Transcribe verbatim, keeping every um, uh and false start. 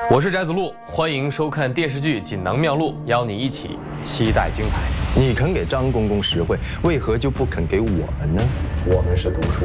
我是翟子路，欢迎收看电视剧《锦囊妙录》，邀你一起期待精彩。 你肯给张公公实惠，为何就不肯给我们呢？ 我们是读书